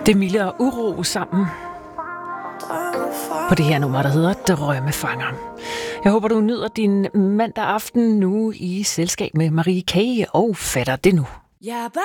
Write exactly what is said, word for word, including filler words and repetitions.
Det milde og uro sammen på det her nummer, der hedder Drømmefanger. Jeg håber, du nyder din mandag aften nu i selskab med Marie K. og Fatter det nu. Jeg er bare